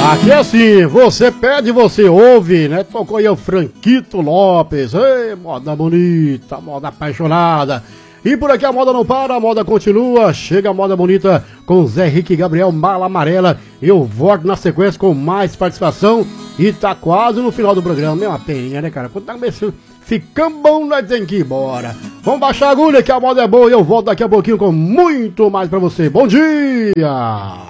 Aqui é assim, você pede, você ouve, né? Tocou aí o Franquito Lopes. Ei, moda bonita, moda apaixonada. E por aqui a moda não para, a moda continua. Chega a moda bonita com Zé Henrique e Gabriel Mala Amarela. Eu volto na sequência com mais participação. E tá quase no final do programa. É uma peninha, né, cara? Quando tá começando, ficando bom, nós tem que ir embora. Vamos baixar a agulha que a moda é boa e eu volto daqui a pouquinho com muito mais pra você. Bom dia!